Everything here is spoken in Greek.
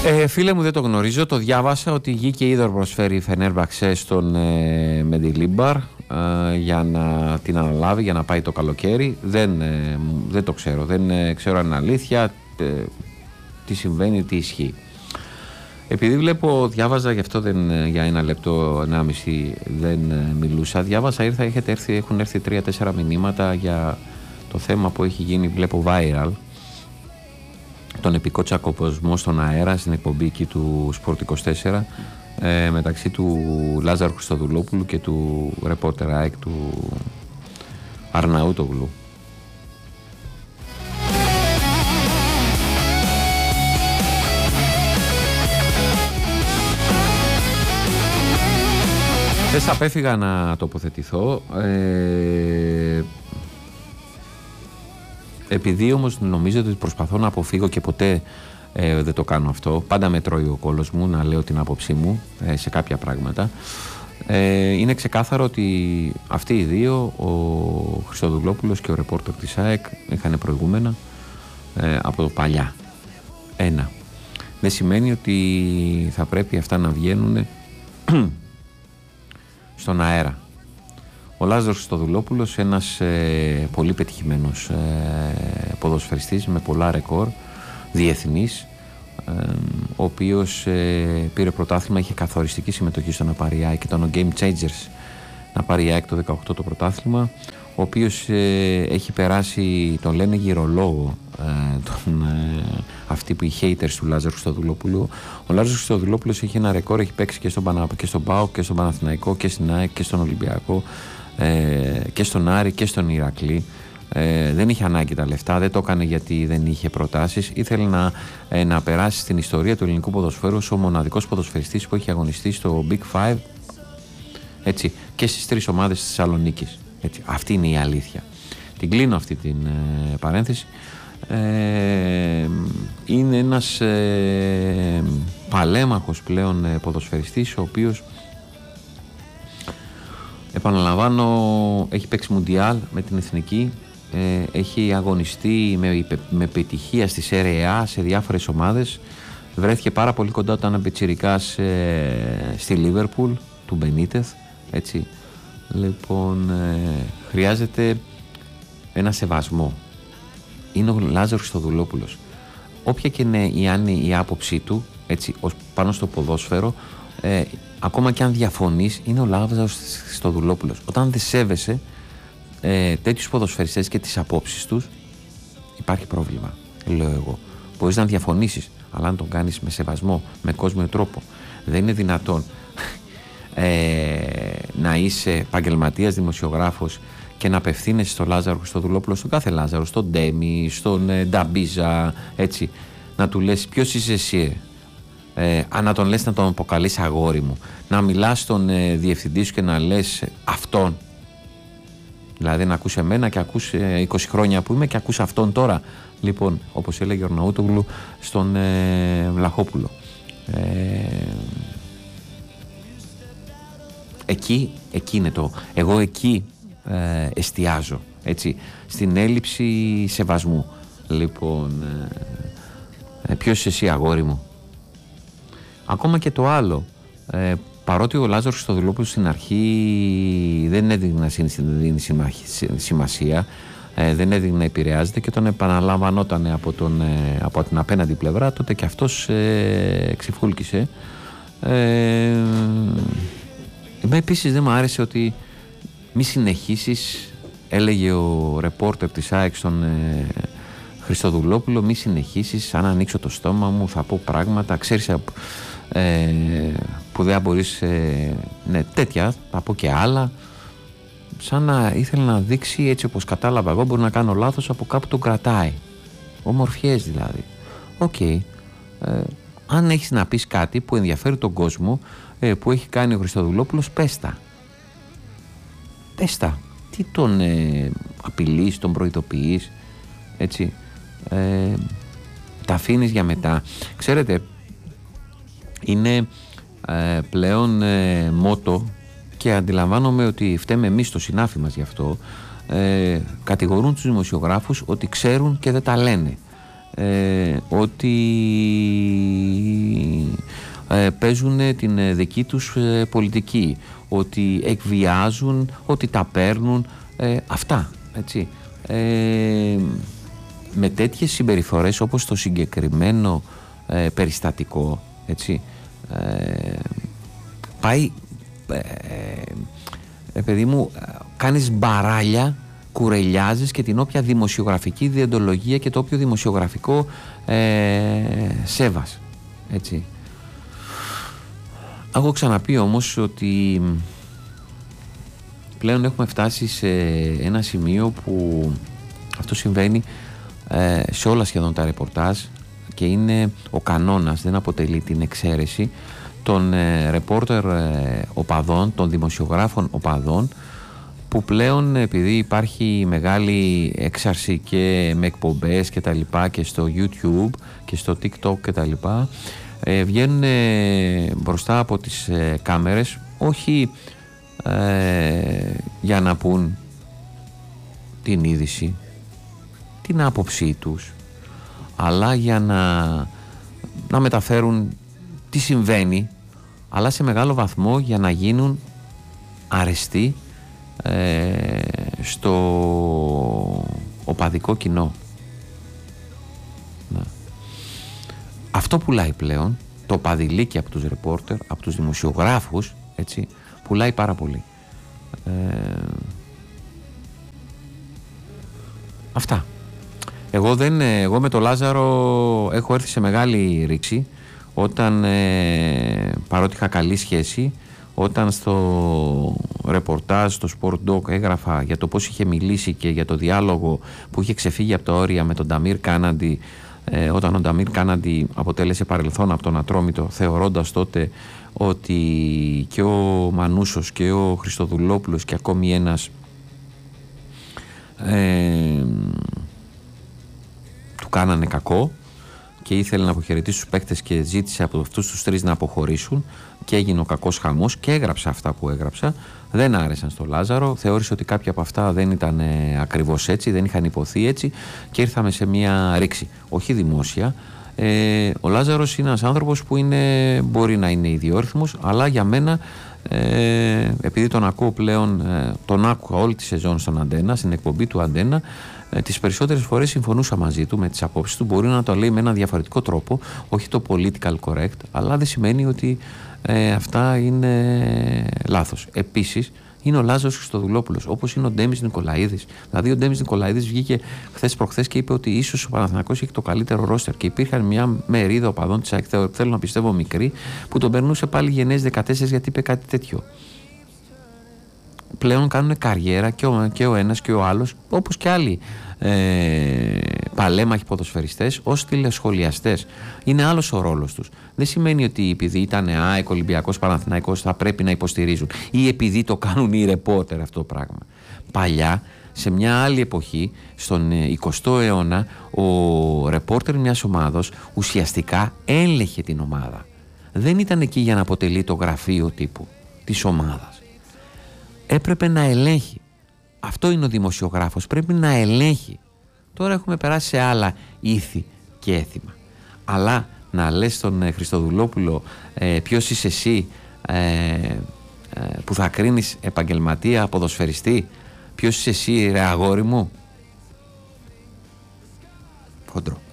Φίλε μου, δεν το γνωρίζω. Το διάβασα ότι γη και είδωρ προσφέρει η Φενέρμπαξε στον Μεντιλίμπαρ για να την αναλάβει, για να πάει το καλοκαίρι. Δεν το ξέρω. Δεν ξέρω αν είναι αλήθεια, τι συμβαίνει, τι ισχύει. Επειδή διάβαζα, γι' αυτό για 1 λεπτό, 1,5 δεν μιλούσα. Διάβασα, έχουν έρθει 3-4 μηνύματα για το θέμα που έχει γίνει, βλέπω viral, τον επικό τσακωρισμό στον αέρα στην εκπομπή εκεί του Sport 24 μεταξύ του Λάζαρου Χριστοδουλόπουλου και του ρεπόρτερ ΑΕΚ του Αρναούτογλου. Δεν απέφυγα να τοποθετηθώ επειδή όμως νομίζω ότι προσπαθώ να αποφύγω και ποτέ δεν το κάνω αυτό. Πάντα με τρώει ο κόλος μου να λέω την άποψή μου σε κάποια πράγματα. Είναι ξεκάθαρο ότι αυτοί οι δύο, ο Χριστοδουλόπουλος και ο ρεπόρτερ της ΑΕΚ, είχαν προηγούμενα από το παλιά. Δεν σημαίνει ότι θα πρέπει αυτά να βγαίνουν στον αέρα. Ο Λάζαρος Χριστοδουλόπουλος, ένας πολύ πετυχημένος ποδοσφαιριστής με πολλά ρεκόρ διεθνής, ο οποίος πήρε πρωτάθλημα, είχε καθοριστική συμμετοχή στο να πάρει η ΑΕΚ, ήταν ο Game Changers να πάρει η ΑΕΚ το 18 το πρωτάθλημα, ο οποίος έχει περάσει, τον λένε γυρολόγο, αυτοί που οι haters του Λάζαρου Χριστοδουλόπουλου. Ο Λάζαρος Χριστοδουλόπουλος έχει ένα ρεκόρ, έχει παίξει και στον ΠΑΟΚ και στον Παναθηναϊκό και στην ΑΕΚ και στον Ολυμπιακό και στον Άρη και στον Ηρακλή. Δεν είχε ανάγκη τα λεφτά, δεν το έκανε γιατί δεν είχε προτάσεις. Ήθελε να περάσει στην ιστορία του ελληνικού ποδοσφαίρου ως ο μοναδικός ποδοσφαιριστής που έχει αγωνιστεί στο Big Five, έτσι, και στις 3 ομάδες της Θεσσαλονίκης. Αυτή είναι η αλήθεια. Την κλείνω αυτή την παρένθεση. Είναι ένας παλέμαχος πλέον ποδοσφαιριστής, ο οποίος, επαναλαμβάνω, έχει παίξει μουντιάλ με την εθνική, έχει αγωνιστεί με επιτυχία στη Σέρια σε διάφορες ομάδες, βρέθηκε πάρα πολύ κοντά όταν ήταν πιτσιρικάς στη Λίβερπουλ του Μπενίτεθ, έτσι. Λοιπόν, χρειάζεται ένα σεβασμό. Είναι ο Λάζαρος Χριστοδουλόπουλος. Όποια και είναι η άποψή του, έτσι, πάνω στο ποδόσφαιρο, ακόμα και αν διαφωνείς, είναι ο Λάζαρος Χριστοδουλόπουλος. Όταν δεν σέβεσαι τέτοιους ποδοσφαιριστές και τις απόψεις τους, υπάρχει πρόβλημα, λέω εγώ. Μπορείς να διαφωνήσεις, αλλά αν τον κάνεις με σεβασμό, με κόσμιο τρόπο, δεν είναι δυνατόν να είσαι επαγγελματίας δημοσιογράφος και να απευθύνεσαι στον Λάζαρο Χριστοδουλόπουλο, στον κάθε Λάζαρο, στον Ντέμι, στον Νταμπίζα, έτσι, να του λες ποιος είσαι εσύ, να τον λες, να τον αποκαλείς αγόρι μου, να μιλάς στον διευθυντή σου και να λες αυτόν, δηλαδή να ακούς εμένα και ακούς 20 χρόνια που είμαι και ακούς αυτόν τώρα, λοιπόν, όπως έλεγε ο Αρναούτογλου στον Βλαχόπουλο. Εκεί είναι το. Εγώ εκεί εστιάζω, έτσι, στην έλλειψη σεβασμού. Λοιπόν, ποιος είσαι εσύ, αγόρι μου? Ακόμα και το άλλο, παρότι ο Λάζαρος Χριστοδουλόπουλος στην αρχή δεν έδινε να δίνει σημασία, δεν έδινε να επηρεάζεται, και όταν επαναλαμβανόταν από την απέναντι πλευρά, τότε και αυτός ξυφούλκησε. Επίσης δεν μου άρεσε ότι μη συνεχίσεις, έλεγε ο ρεπόρτερ της ΑΕΚ στον Χριστοδουλόπουλο, μη συνεχίσεις, αν ανοίξω το στόμα μου θα πω πράγματα, ξέρεις, που δεν μπορείς, ναι, τέτοια, θα πω και άλλα, σαν να ήθελε να δείξει, έτσι όπως κατάλαβα εγώ, μπορεί να κάνω λάθος, από κάπου τον κρατάει, ομορφιές δηλαδή. Αν έχεις να πεις κάτι που ενδιαφέρει τον κόσμο, που έχει κάνει ο Χριστοδουλόπουλος, πες τα. Τι τον απειλείς, τον προειδοποιείς, έτσι, τα αφήνεις για μετά. Ξέρετε, είναι πλέον μότο, και αντιλαμβάνομαι ότι φταίμε εμείς στο συνάφι μας γι' αυτό, κατηγορούν τους δημοσιογράφους ότι ξέρουν και δεν τα λένε, ότι παίζουν την δική τους πολιτική, ότι εκβιάζουν, ότι τα παίρνουν, αυτά, έτσι. Με τέτοιες συμπεριφορές όπως το συγκεκριμένο περιστατικό, έτσι, πάει, παιδί μου, κάνεις μπαράλια, κουρελιάζεις και την όποια δημοσιογραφική διεντολογία και το όποιο δημοσιογραφικό σέβας, έτσι. Έχω ξαναπεί όμως ότι πλέον έχουμε φτάσει σε ένα σημείο που αυτό συμβαίνει σε όλα σχεδόν τα ρεπορτάζ και είναι ο κανόνας, δεν αποτελεί την εξαίρεση των ρεπόρτερ οπαδών, των δημοσιογράφων οπαδών, που πλέον, επειδή υπάρχει μεγάλη έξαρση και με εκπομπές και τα λοιπά και στο YouTube και στο TikTok και τα λοιπά, βγαίνουν μπροστά από τις κάμερες, όχι για να πούν την είδηση, την άποψή τους, αλλά για να μεταφέρουν τι συμβαίνει, αλλά σε μεγάλο βαθμό για να γίνουν αρεστοί στο οπαδικό κοινό. Να. Αυτό πουλάει πλέον, το παδιλίκι από τους ρεπόρτερ, από τους δημοσιογράφους, έτσι, πουλάει πάρα πολύ. Αυτά. Εγώ με τον Λάζαρο έχω έρθει σε μεγάλη ρήξη όταν, παρότι είχα καλή σχέση, όταν στο ρεπορτάζ στο Sport Doc έγραφα για το πώς είχε μιλήσει και για το διάλογο που είχε ξεφύγει από τα όρια με τον Νταμίρ Κάναντι, όταν ο Νταμίρ Κάναντι αποτέλεσε παρελθόν από τον Ατρόμητο, θεωρώντας τότε ότι και ο Μανούσος και ο Χριστοδουλόπουλος και ακόμη ένας του κάνανε κακό και ήθελε να αποχαιρετήσει τους παίκτες και ζήτησε από αυτούς τους τρεις να αποχωρήσουν και έγινε ο κακός χαμός και έγραψα αυτά που έγραψα. Δεν άρεσαν στο Λάζαρο, θεώρησε ότι κάποια από αυτά δεν ήταν ακριβώς έτσι, δεν είχαν υποθεί έτσι και ήρθαμε σε μια ρήξη, όχι δημόσια. Ο Λάζαρος είναι ένας άνθρωπος που μπορεί να είναι ιδιόρυθμος, αλλά για μένα, επειδή τον ακούω πλέον, τον άκουγα όλη τη σεζόν στον Αντένα, στην εκπομπή του Αντένα, τις περισσότερες φορές συμφωνούσα μαζί του με τις απόψεις του. Μπορεί να το λέει με έναν διαφορετικό τρόπο, όχι το political correct, αλλά δεν σημαίνει ότι αυτά είναι λάθος. Επίσης είναι ο Λάζαρος Χριστοδουλόπουλος, όπως είναι ο Ντέμις Νικολαίδης. Δηλαδή ο Ντέμις Νικολαίδης βγήκε χθες προχθές και είπε ότι ίσως ο Παναθηναϊκός έχει το καλύτερο ρόστερ και υπήρχαν μια μερίδα οπαδών της ΑΕΚ, θέλω να πιστεύω μικρή, που τον περνούσε πάλι γενναίες 14 γιατί είπε κάτι τέτοιο. Πλέον κάνουν καριέρα και ο ένας και ο άλλος, όπως και άλλοι παλέμαχοι ποδοσφαιριστές, ως τηλεσχολιαστές. Είναι άλλος ο ρόλος τους. Δεν σημαίνει ότι επειδή ήταν ΑΕΚ, Ολυμπιακός, Παναθηναϊκός θα πρέπει να υποστηρίζουν ή επειδή το κάνουν οι ρεπόρτερ αυτό το πράγμα. Παλιά, σε μια άλλη εποχή, στον 20ο αιώνα, ο ρεπόρτερ μιας ομάδος ουσιαστικά έλεγχε την ομάδα. Δεν ήταν εκεί για να αποτελεί το γραφείο τύπου της ομάδας. Έπρεπε να ελέγχει. Αυτό είναι ο δημοσιογράφος, πρέπει να ελέγχει. Τώρα έχουμε περάσει σε άλλα ήθη και έθιμα. Αλλά να λες στον Χριστοδουλόπουλο ποιος είσαι εσύ που θα κρίνεις επαγγελματία, ποδοσφαιριστή, ποιος είσαι εσύ ρε αγόρι μου, χοντρό.